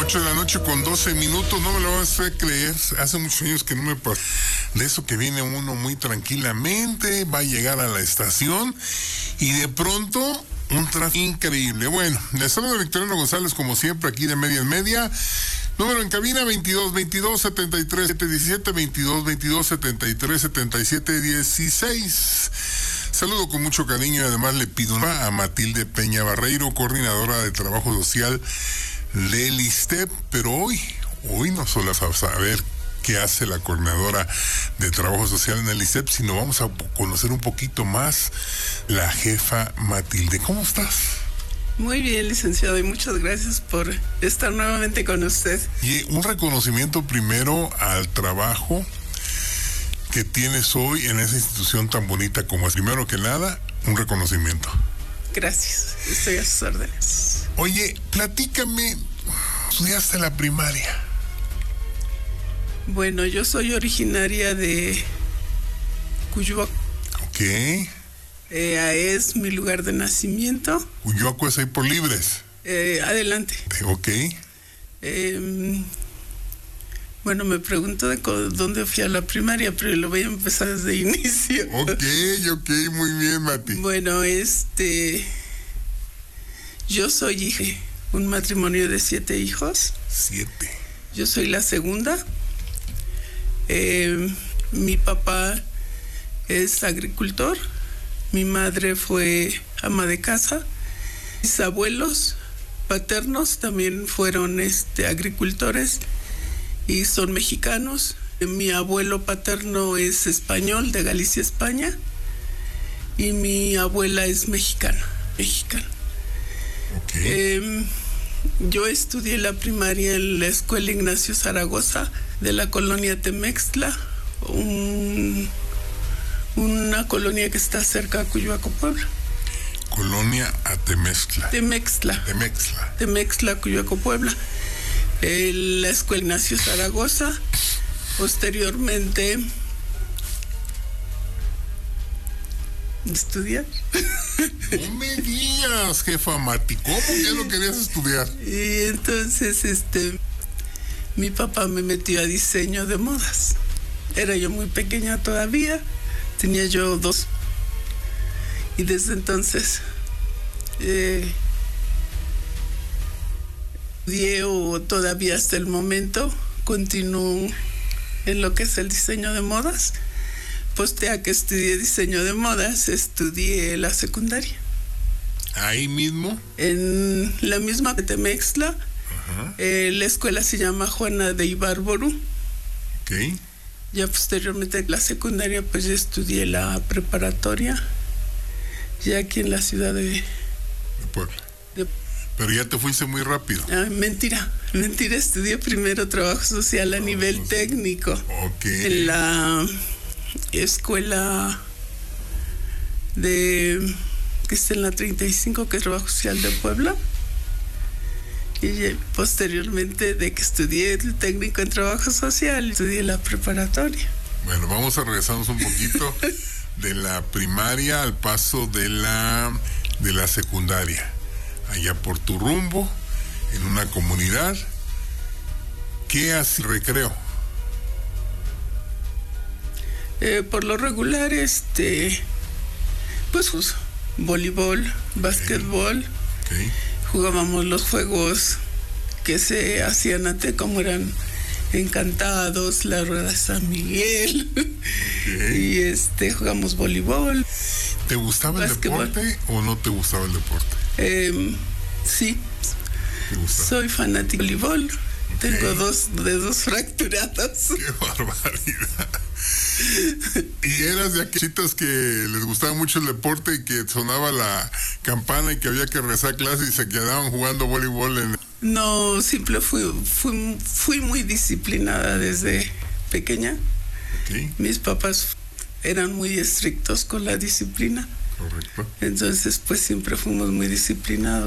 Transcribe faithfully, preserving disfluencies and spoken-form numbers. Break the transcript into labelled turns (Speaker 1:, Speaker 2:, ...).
Speaker 1: ocho de la noche con doce minutos, no me lo vas a creer, hace muchos años que no me pasa de eso, que viene uno muy tranquilamente, va a llegar a la estación y de pronto un tráfico increíble. Bueno, les saludo Victoriano González como siempre aquí de media en media. Número en cabina veintidós veintidós setenta y tres diecisiete, veintidós veintidós setenta y tres setenta y siete dieciséis. Saludo con mucho cariño y además le pido a Matilde Peña Barreiro, coordinadora de trabajo social del ISSSTE, pero hoy, hoy no solo vamos a saber qué hace la coordinadora de trabajo social en el ISSSTE, sino vamos a conocer un poquito más la jefa Matilde. ¿Cómo estás?
Speaker 2: Muy bien, licenciado, y muchas gracias por estar nuevamente con usted.
Speaker 1: Y un reconocimiento primero al trabajo que tienes hoy en esa institución tan bonita como es. Primero que nada, un reconocimiento.
Speaker 2: Gracias, estoy a sus órdenes.
Speaker 1: Oye, platícame, ¿estudiaste la primaria?
Speaker 2: Bueno, yo soy originaria de Cuyuaco.
Speaker 1: Ok.
Speaker 2: Eh, es mi lugar de nacimiento.
Speaker 1: Cuyuaco es ahí por Libres.
Speaker 2: Eh, adelante.
Speaker 1: Ok.
Speaker 2: Eh, bueno, me pregunto de dónde fui a la primaria, pero lo voy a empezar desde el inicio.
Speaker 1: Ok, ok, muy bien, Mati.
Speaker 2: Bueno, este... Yo soy hija de un matrimonio de siete hijos.
Speaker 1: Siete.
Speaker 2: Yo soy la segunda. Eh, mi papá es agricultor. Mi madre fue ama de casa. Mis abuelos paternos también fueron este, agricultores y son mexicanos. Mi abuelo paterno es español, de Galicia, España, y mi abuela es mexicana, mexicana.
Speaker 1: Okay.
Speaker 2: Eh, yo estudié la primaria en la escuela Ignacio Zaragoza de la colonia Temextla, un, una colonia que está cerca de Cuyuaco, Puebla.
Speaker 1: Colonia Atemextla.
Speaker 2: Temextla.
Speaker 1: Temextla.
Speaker 2: Temextla, Cuyuaco, Puebla. Eh, la escuela Ignacio Zaragoza. Posteriormente estudiar.
Speaker 1: No me digas, jefa Mati, ¿cómo ya lo querías estudiar?
Speaker 2: Y entonces este mi papá me metió a diseño de modas. Era yo muy pequeña todavía, tenía yo dos. Y desde entonces eh, estudié o todavía hasta el momento continúo en lo que es el diseño de modas. Postea que estudié diseño de modas, estudié la secundaria.
Speaker 1: ¿Ahí mismo?
Speaker 2: En la misma de Temextla. Uh-huh. Eh, la escuela se llama Juana de Ibárboru.
Speaker 1: Ok.
Speaker 2: Ya posteriormente la secundaria, pues ya estudié la preparatoria, ya aquí en la ciudad de...
Speaker 1: De Puebla.
Speaker 2: De,
Speaker 1: Pero ya te fuiste muy rápido.
Speaker 2: Ah, mentira, mentira, estudié primero trabajo social a oh, nivel no sé. técnico.
Speaker 1: Ok.
Speaker 2: En la escuela de que está en la treinta y cinco, que es trabajo social de Puebla. Y posteriormente de que estudié el técnico en trabajo social, estudié la preparatoria.
Speaker 1: Bueno, vamos a regresarnos un poquito de la primaria al paso de la de la secundaria. Allá por tu rumbo, en una comunidad. ¿Qué hace recreo?
Speaker 2: Eh, por lo regular, este, pues, pues voleibol, okay. Básquetbol.
Speaker 1: Okay.
Speaker 2: Jugábamos los juegos que se hacían antes, como eran Encantados, la Rueda de San Miguel. Okay. Y este, jugamos voleibol.
Speaker 1: ¿Te gustaba el deporte o no te gustaba el deporte?
Speaker 2: Eh, sí. Soy fanático de voleibol. Okay. Tengo dos dedos fracturados.
Speaker 1: ¡Qué barbaridad! ¿Y eras de aquellitas que les gustaba mucho el deporte y que sonaba la campana y que había que regresar a clase y se quedaban jugando voleibol? En...
Speaker 2: No, simple fui, fui, fui muy disciplinada desde pequeña.
Speaker 1: Okay.
Speaker 2: Mis papás eran muy estrictos con la disciplina.
Speaker 1: Correcto.
Speaker 2: Entonces, pues siempre fuimos muy disciplinados.